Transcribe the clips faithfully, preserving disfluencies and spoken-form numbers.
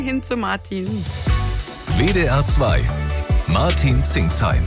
Hin zu Martin. W D R zwei. Martin Zingsheim.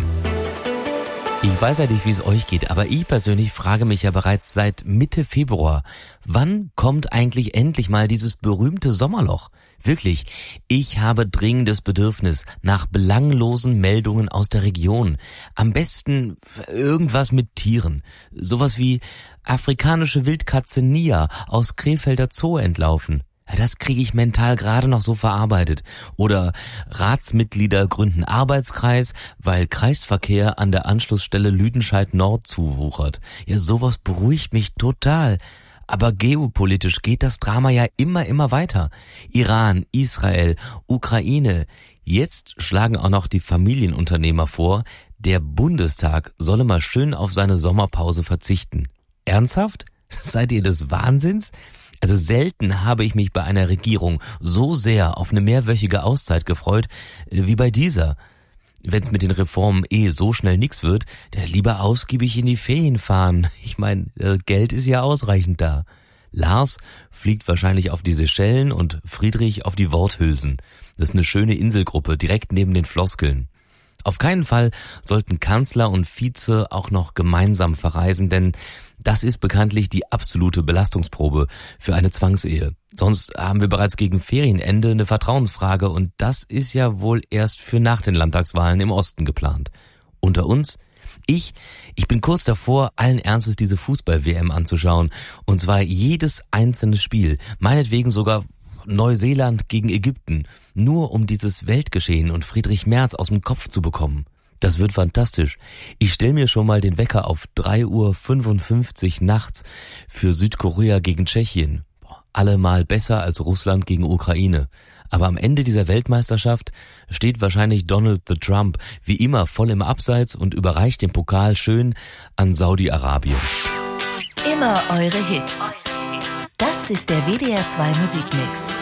Ich weiß ja nicht, wie es euch geht, aber ich persönlich frage mich ja bereits seit Mitte Februar, wann kommt eigentlich endlich mal dieses berühmte Sommerloch? Wirklich, ich habe dringendes Bedürfnis nach belanglosen Meldungen aus der Region. Am besten irgendwas mit Tieren. Sowas wie afrikanische Wildkatze Nia aus Krefelder Zoo entlaufen. Das kriege ich mental gerade noch so verarbeitet. Oder Ratsmitglieder gründen Arbeitskreis, weil Kreisverkehr an der Anschlussstelle Lüdenscheid Nord zuwuchert. Ja, sowas beruhigt mich total. Aber geopolitisch geht das Drama ja immer, immer weiter. Iran, Israel, Ukraine. Jetzt schlagen auch noch die Familienunternehmer vor, der Bundestag solle mal schön auf seine Sommerpause verzichten. Ernsthaft? Seid ihr des Wahnsinns? Also selten habe ich mich bei einer Regierung so sehr auf eine mehrwöchige Auszeit gefreut wie bei dieser. Wenn's mit den Reformen eh so schnell nix wird, der lieber ausgiebig in die Ferien fahren. Ich meine, Geld ist ja ausreichend da. Lars fliegt wahrscheinlich auf die Seychellen und Friedrich auf die Worthülsen. Das ist eine schöne Inselgruppe direkt neben den Floskeln. Auf keinen Fall sollten Kanzler und Vize auch noch gemeinsam verreisen, denn das ist bekanntlich die absolute Belastungsprobe für eine Zwangsehe. Sonst haben wir bereits gegen Ferienende eine Vertrauensfrage und das ist ja wohl erst für nach den Landtagswahlen im Osten geplant. Unter uns, ich, ich bin kurz davor, allen Ernstes diese Fußball-W M anzuschauen und zwar jedes einzelne Spiel, meinetwegen sogar Neuseeland gegen Ägypten, nur um dieses Weltgeschehen und Friedrich Merz aus dem Kopf zu bekommen. Das wird fantastisch. Ich stelle mir schon mal den Wecker auf drei Uhr fünfundfünfzig nachts für Südkorea gegen Tschechien. Allemal besser als Russland gegen Ukraine. Aber am Ende dieser Weltmeisterschaft steht wahrscheinlich Donald the Trump wie immer voll im Abseits und überreicht den Pokal schön an Saudi-Arabien. Immer eure Hits. Das ist der W D R zwei Musikmix.